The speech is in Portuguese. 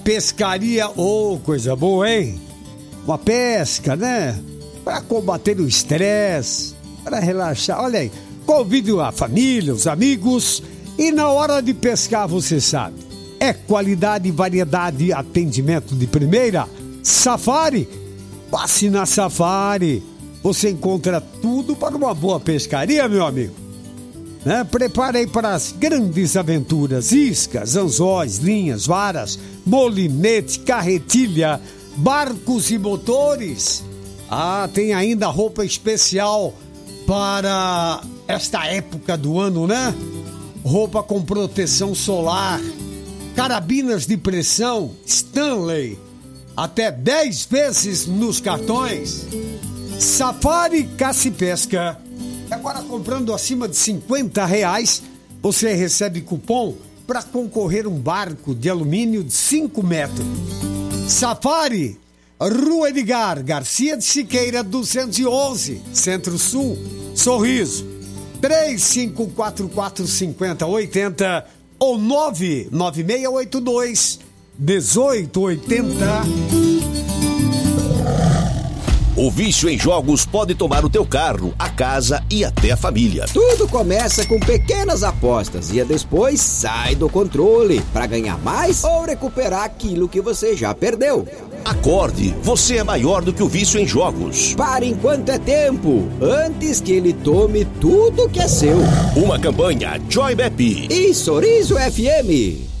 Pescaria, coisa boa, hein? Uma pesca, né? Para combater o estresse, para relaxar. Olha aí, convide a família, os amigos. E na hora de pescar, você sabe, é qualidade, variedade, atendimento de primeira. Safari, passe na Safari. Você encontra tudo para uma boa pescaria, meu amigo. Né? Prepare aí para as grandes aventuras: iscas, anzóis, linhas, varas, molinete, carretilha, barcos e motores. Tem ainda roupa especial para esta época do ano, né? Roupa com proteção solar, carabinas de pressão Stanley, até 10 vezes nos cartões. Safari Caça e Pesca. Agora, comprando acima de R$50, você recebe cupom para concorrer um barco de alumínio de 5 metros. Safari, Rua Edgar Garcia de Siqueira, 211, Centro-Sul, Sorriso. 3544-5080 ou 99682-1880. O vício em jogos pode tomar o teu carro, a casa e até a família. Tudo começa com pequenas apostas e depois sai do controle para ganhar mais ou recuperar aquilo que você já perdeu. Acorde, você é maior do que o vício em jogos. Pare enquanto é tempo, antes que ele tome tudo que é seu. Uma campanha Joy Bep e Sorriso FM.